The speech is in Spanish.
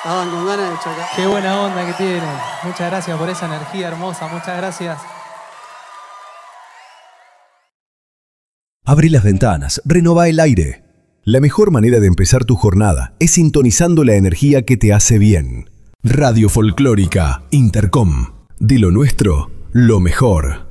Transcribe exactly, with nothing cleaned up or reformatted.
Estaban con ganas de chocar. Qué buena onda que tienen. Muchas gracias por esa energía hermosa. Muchas gracias. Abre las ventanas, renová el aire. La mejor manera de empezar tu jornada es sintonizando la energía que te hace bien. Radio Folclórica Intercom. De lo nuestro, lo mejor.